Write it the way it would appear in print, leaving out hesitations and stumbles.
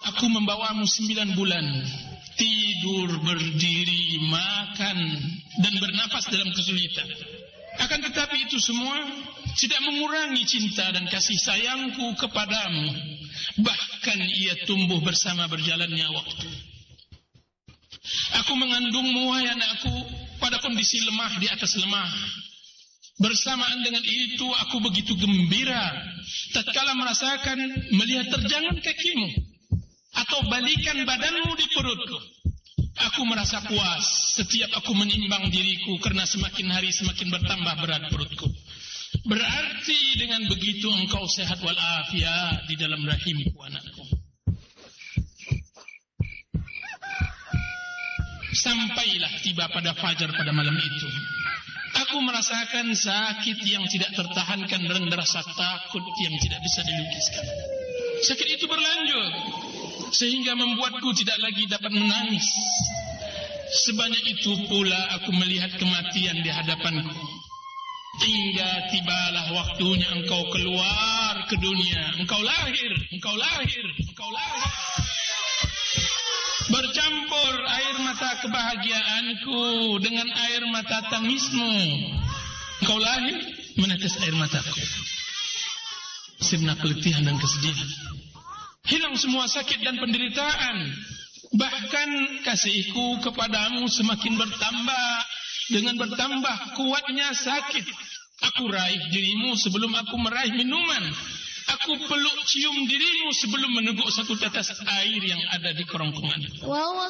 Aku membawamu 9 bulan, tidur, berdiri, makan, dan bernapas dalam kesulitan. Akan tetapi itu semua tidak mengurangi cinta dan kasih sayangku kepadamu. Bahkan ia tumbuh bersama berjalannya waktu. Aku mengandungmu, wahai anakku, pada kondisi lemah di atas lemah. Bersamaan dengan itu aku begitu gembira tatkala merasakan melihat terjangan kakimu atau balikan badanmu di perutku. Aku merasa puas setiap aku menimbang diriku karena semakin hari semakin bertambah berat perutku. Berarti dengan begitu engkau sehat walafiat di dalam rahimku, anakku. Sampailah tiba pada fajar pada malam itu. Aku merasakan sakit yang tidak tertahankan dan rasa takut yang tidak bisa dilukiskan. Sakit itu berlanjut sehingga membuatku tidak lagi dapat menangis. Sebanyak itu pula aku melihat kematian di hadapanku. Hingga tibalah waktunya engkau keluar ke dunia. Engkau lahir. Bercampur air mata kebahagiaanku dengan air mata tangismu. Engkau lahir menetes air mataku. Sirna keletihan dan kesedihan. Hilang semua sakit dan penderitaan. Bahkan kasihku kepadamu semakin bertambah. Dengan bertambah kuatnya sakit, aku raih dirimu sebelum aku meraih minuman. Aku peluk cium dirimu sebelum meneguk satu tetes air yang ada di kerongkongan. Wow,